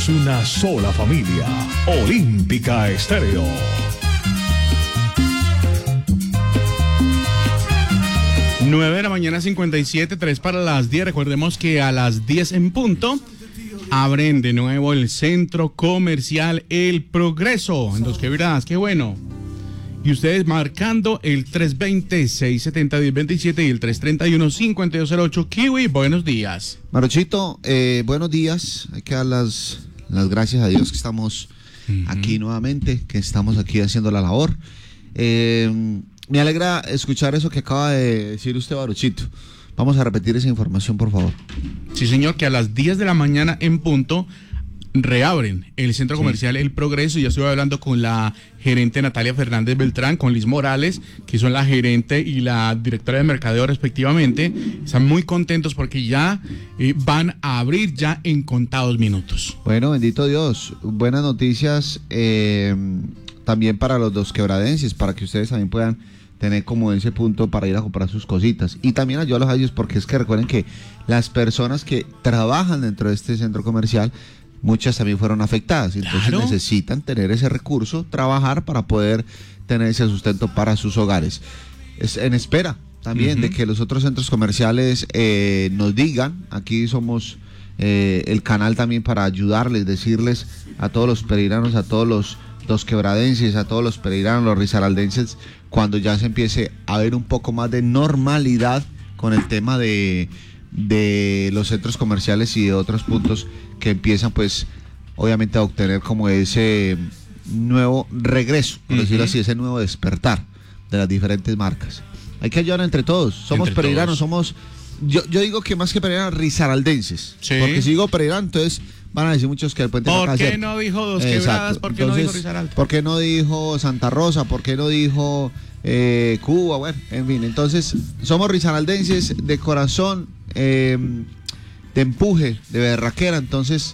Una sola familia, Olímpica Estéreo. Nueve de la mañana, 57, 3 para las 10. Recordemos que a las 10 en punto abren de nuevo el centro comercial El Progreso en Dos Quebradas. ¡Qué bueno! Y ustedes marcando el 320-670-1027 y el 331-5208. Kiwi, buenos días. Marochito, buenos días. Hay que dar las gracias a Dios que estamos aquí nuevamente, que estamos aquí haciendo la labor. Me alegra escuchar eso que acaba de decir usted, Marochito. Vamos a repetir esa información, por favor. Sí, señor, que a las 10 de la mañana en punto reabren el centro comercial El Progreso. Ya estuve hablando con la gerente Natalia Fernández Beltrán, con Liz Morales, que son la gerente y la directora de mercadeo respectivamente. Están muy contentos porque ya van a abrir ya en contados minutos. Bueno, bendito Dios. Buenas noticias también para los dos quebradenses, para que ustedes también puedan tener como ese punto para ir a comprar sus cositas. Y también ayudarlos a ellos, porque es que recuerden que las personas que trabajan dentro de este centro comercial, muchas también fueron afectadas, entonces necesitan tener ese recurso, trabajar para poder tener ese sustento para sus hogares. Es en espera también de que los otros centros comerciales nos digan. Aquí somos el canal también para ayudarles, decirles a todos los pereiranos, a todos los dos quebradenses, a todos los pereiranos, los risaraldenses, cuando ya se empiece a ver un poco más de normalidad con el tema de los centros comerciales y de otros puntos que empiezan pues obviamente a obtener como ese nuevo regreso, por decirlo así, ese nuevo despertar de las diferentes marcas. Hay que ayudar entre todos, somos entre pereiranos, somos, yo digo que más que pereiranos, risaraldenses, porque si digo pereirano, entonces van a decir muchos que el puente ¿Por qué no dijo Dos Quebradas? ¿Por qué no dijo Risaralda? ¿Por qué no dijo Santa Rosa? ¿Por qué no dijo Cuba? Bueno, en fin, entonces somos risaraldenses de corazón, de empuje, de berraquera. Entonces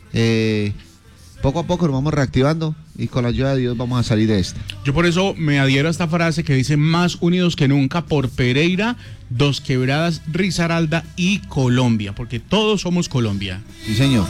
poco a poco nos vamos reactivando y con la ayuda de Dios vamos a salir de esta. Yo por eso me adhiero a esta frase que dice: más unidos que nunca por Pereira, Dos Quebradas, Risaralda y Colombia, porque todos somos Colombia. Sí, señor.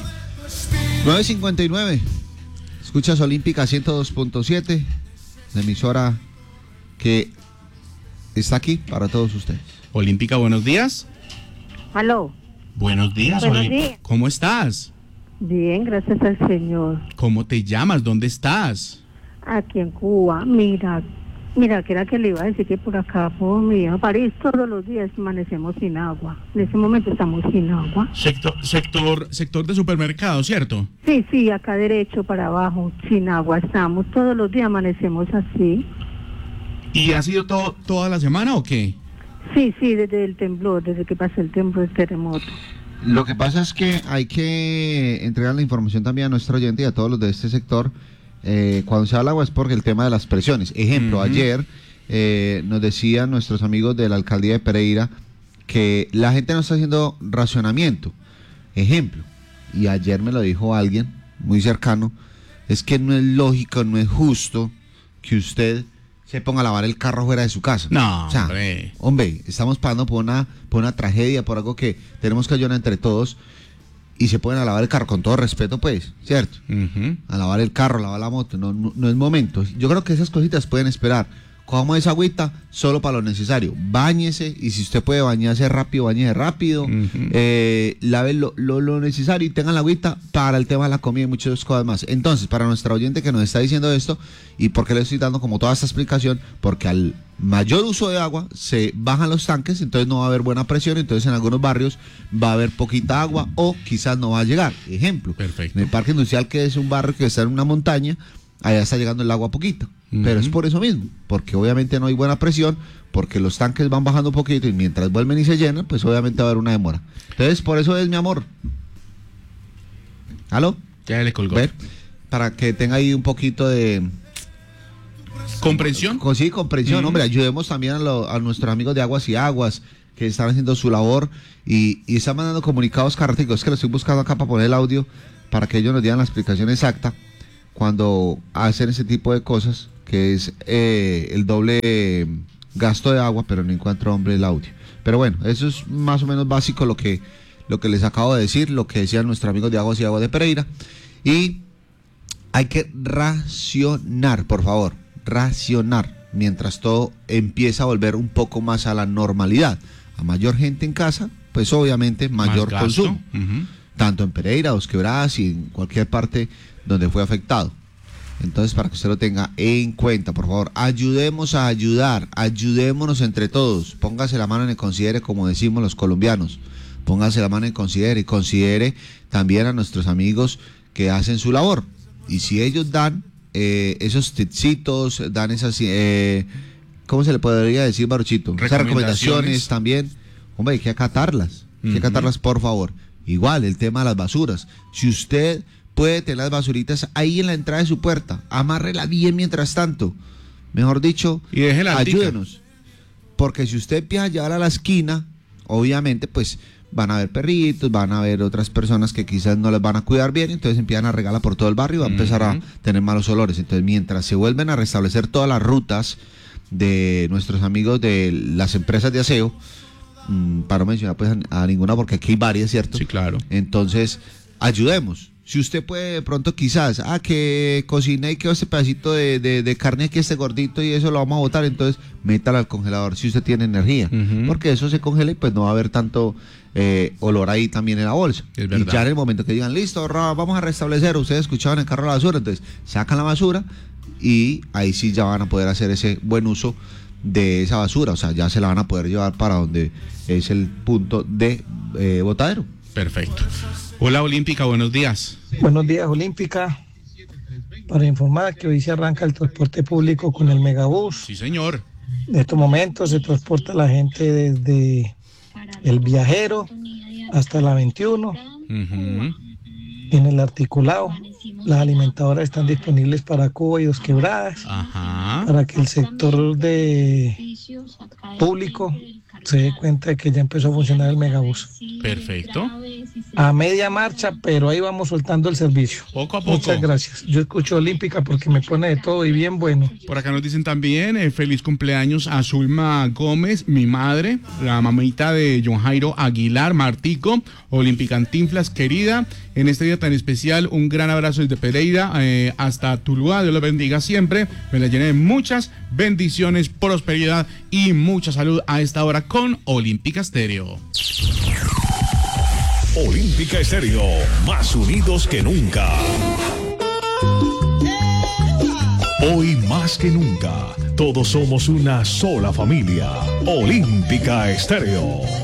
9:59. Escuchas Olímpica 102.7, la emisora que está aquí para todos ustedes. Olímpica, buenos días. Aló. Buenos días, Olímpica. ¿Cómo estás? Bien, gracias al Señor. ¿Cómo te llamas? ¿Dónde estás? Aquí en Cuba. Mira, que era que le iba a decir que por acá, por mi hija París, todos los días amanecemos sin agua. En ese momento estamos sin agua. Sector de supermercado, ¿cierto? Sí, acá derecho para abajo, sin agua estamos. Todos los días amanecemos así. ¿Y ha sido toda la semana o qué? Sí, desde el temblor, desde que pasó el temblor, el terremoto. Lo que pasa es que hay que entregar la información también a nuestro oyente y a todos los de este sector. Cuando se habla agua es porque el tema de las presiones. Ejemplo, ayer nos decían nuestros amigos de la alcaldía de Pereira que la gente no está haciendo racionamiento. Ejemplo, y ayer me lo dijo alguien muy cercano, es que no es lógico, no es justo que usted se ponga a lavar el carro fuera de su casa. No, o sea, hombre, estamos pagando por una tragedia, por algo que tenemos que ayudar entre todos, y se pueden a lavar el carro, con todo respeto, pues, ¿cierto? A lavar el carro, a lavar la moto, no es momento. Yo creo que esas cositas pueden esperar. Cojamos esa agüita solo para lo necesario. Báñese, y si usted puede bañarse rápido, bañese rápido. Lave lo necesario y tengan la agüita para el tema de la comida y muchas cosas más. Entonces, para nuestra oyente que nos está diciendo esto, y por qué le estoy dando como toda esta explicación, porque al mayor uso de agua se bajan los tanques, entonces no va a haber buena presión, entonces en algunos barrios va a haber poquita agua o quizás no va a llegar. Ejemplo, perfecto. En el Parque Industrial, que es un barrio que está en una montaña, allá está llegando el agua poquito. Pero es por eso mismo, porque obviamente no hay buena presión, porque los tanques van bajando un poquito y mientras vuelven y se llenan, pues obviamente va a haber una demora. Entonces, por eso es, mi amor. ¿Aló? Ya le colgó. Ver, para que tenga ahí un poquito de ¿comprensión? Sí, comprensión. Hombre, ayudemos también a nuestros amigos de Aguas y Aguas, que están haciendo su labor y están mandando comunicados carráticos. Es que lo estoy buscando acá para poner el audio, para que ellos nos digan la explicación exacta cuando hacen ese tipo de cosas, que es el doble gasto de agua, pero no encuentro, hombre, el audio. Pero bueno, eso es más o menos básico lo que les acabo de decir, lo que decían nuestros amigos de Aguas y Aguas de Pereira. Y hay que racionar, por favor, racionar, mientras todo empieza a volver un poco más a la normalidad. A mayor gente en casa, pues obviamente mayor consumo, tanto en Pereira, Dos Quebradas y en cualquier parte donde fue afectado. Entonces, para que usted lo tenga en cuenta, por favor, ayudemos a ayudar, ayudémonos entre todos, póngase la mano en el considere, como decimos los colombianos, póngase la mano en considere y considere también a nuestros amigos que hacen su labor. Y si ellos dan esos tipsitos, dan esas, ¿cómo se le podría decir, Baruchito? Esas recomendaciones también, hombre, hay que acatarlas, por favor. Igual, el tema de las basuras. Si usted puede tener las basuritas ahí en la entrada de su puerta, amárrela bien mientras tanto. Mejor dicho, y déjela ayúdenos. Porque si usted empieza a llevar a la esquina, obviamente, pues van a haber perritos, van a haber otras personas que quizás no les van a cuidar bien, entonces empiezan a regalar por todo el barrio y va a empezar a tener malos olores. Entonces, mientras se vuelven a restablecer todas las rutas de nuestros amigos de las empresas de aseo, para no mencionar pues a ninguna, porque aquí hay varias, ¿cierto? Sí, claro. Entonces, ayudemos. Si usted puede de pronto quizás, que cocine y quedó este pedacito de carne aquí, este gordito, y eso lo vamos a botar, entonces métalo al congelador si usted tiene energía, porque eso se congela y pues no va a haber tanto olor ahí también en la bolsa. Es verdad. Y ya en el momento que digan, listo, vamos a restablecer, ustedes escuchaban el carro de la basura, entonces sacan la basura y ahí sí ya van a poder hacer ese buen uso de esa basura, o sea, ya se la van a poder llevar para donde es el punto de botadero. Perfecto. Hola Olímpica, buenos días. Buenos días, Olímpica. Para informar que hoy se arranca el transporte público con el megabús. Sí, señor. En estos momentos se transporta la gente desde el Viajero hasta la 21. En el articulado, las alimentadoras están disponibles para Cuba y Dos Quebradas. Para que el sector de público se dé cuenta de que ya empezó a funcionar el megabús. Perfecto. A media marcha, pero ahí vamos soltando el servicio. Poco a poco. Muchas gracias. Yo escucho Olímpica porque me pone de todo y bien bueno. Por acá nos dicen también feliz cumpleaños a Zulma Gómez, mi madre, la mamita de John Jairo Aguilar, Martico, Olimpicantinflas querida. En este día tan especial, un gran abrazo desde Pereira hasta Tuluá. Dios los bendiga siempre. Me la llené de muchas bendiciones, prosperidad y mucha salud a esta hora con Olímpica Estéreo. Olímpica Estéreo, más unidos que nunca. Hoy más que nunca, todos somos una sola familia. Olímpica Estéreo.